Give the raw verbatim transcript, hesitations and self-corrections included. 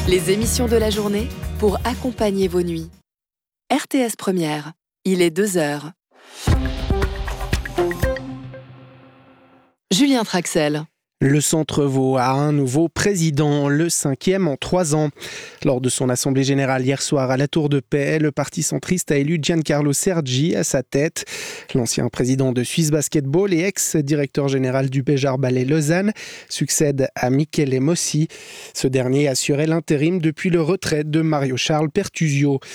Les émissions de la journée pour accompagner vos nuits. R T S Première, il est deux heures. Julien Traxel. Le Centre Vaud a un nouveau président, le cinquième en trois ans. Lors de son assemblée générale hier soir à la Tour de Paix, le parti centriste a élu Giancarlo Sergi à sa tête. L'ancien président de Suisse Basketball et ex-directeur général du Béjar Ballet Lausanne succède à Michele Mossi. Ce dernier assurait l'intérim depuis le retrait de Mario Charles Pertusio.